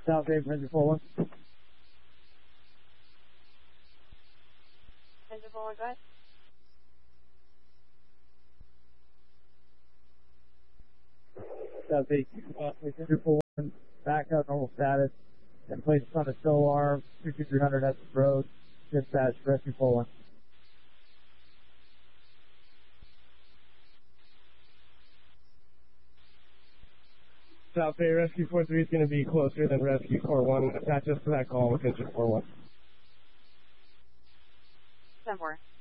South Bay, Engine 4-1. Engine 4-1, go ahead. South Bay, Engine 4-1, back up, normal status. And place on the SOAR, 22300 Essex Road. Dispatch, Rescue 4-1. South Bay Rescue 4-3 is going to be closer than Rescue 4-1. Attach us to that call with Engine 4-1. 10-4.